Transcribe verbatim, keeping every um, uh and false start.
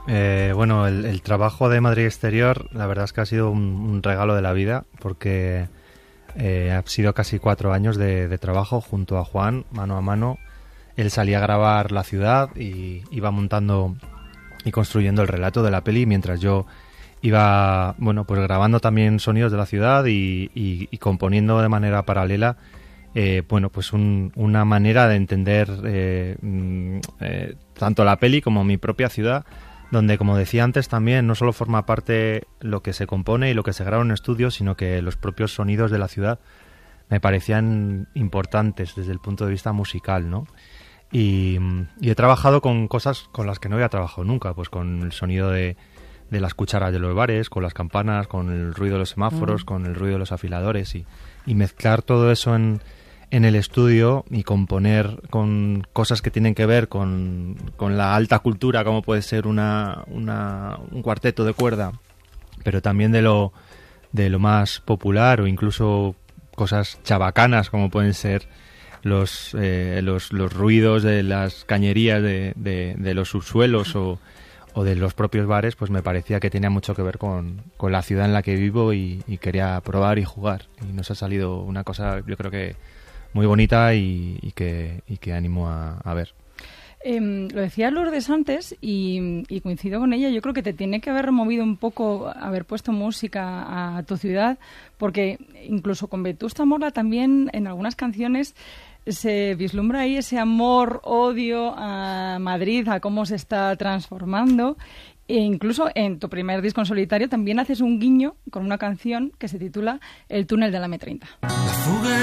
Eh, bueno, el, el trabajo de Madrid Exterior, la verdad es que ha sido un, un regalo de la vida, porque eh, ha sido casi cuatro años de, de trabajo junto a Juan, mano a mano. Él salía a grabar la ciudad y iba montando y construyendo el relato de la peli, mientras yo iba, bueno, pues grabando también sonidos de la ciudad y, y, y componiendo de manera paralela, eh, bueno, pues un, una manera de entender eh, eh, tanto la peli como mi propia ciudad, donde, como decía antes, también no solo forma parte lo que se compone y lo que se graba en estudio, sino que los propios sonidos de la ciudad me parecían importantes desde el punto de vista musical, ¿no? Y, y he trabajado con cosas con las que no había trabajado nunca, pues con el sonido de, de las cucharas de los bares, con las campanas, con el ruido de los semáforos, mm. con el ruido de los afiladores, y, y mezclar todo eso en... en el estudio y componer con cosas que tienen que ver con, con la alta cultura, como puede ser una, una, un cuarteto de cuerda, pero también de lo, de lo más popular, o incluso cosas chabacanas, como pueden ser los, eh, los, los ruidos de las cañerías de, de, de los subsuelos o, o de los propios bares, pues me parecía que tenía mucho que ver con, con la ciudad en la que vivo, y, y quería probar y jugar. Y nos ha salido una cosa, yo creo que muy bonita, y, y que y que animo a, a ver. Eh, lo decía Lourdes antes y, y coincido con ella. Yo creo que te tiene que haber removido un poco haber puesto música a tu ciudad, porque incluso con Vetusta Morla también en algunas canciones se vislumbra ahí ese amor, odio a Madrid, a cómo se está transformando. E incluso en tu primer disco en solitario también haces un guiño con una canción que se titula El túnel de la eme treinta.